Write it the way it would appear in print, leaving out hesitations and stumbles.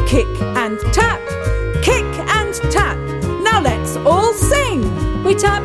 kick and tap, kick and tap. Now let's all sing. We tap,